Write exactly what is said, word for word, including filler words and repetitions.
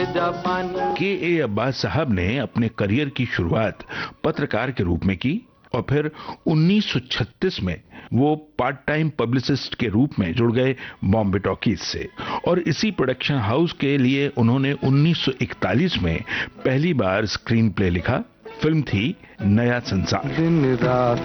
के ए अब्बास साहब ने अपने करियर की शुरुआत पत्रकार के रूप में की और फिर उन्नीस सौ छत्तीस में वो पार्ट टाइम पब्लिसिस्ट के रूप में जुड़ गए बॉम्बे टॉकीज से और इसी प्रोडक्शन हाउस के लिए उन्होंने उन्नीस सौ इकतालीस में पहली बार स्क्रीन प्ले लिखा। फिल्म थी नया संसार।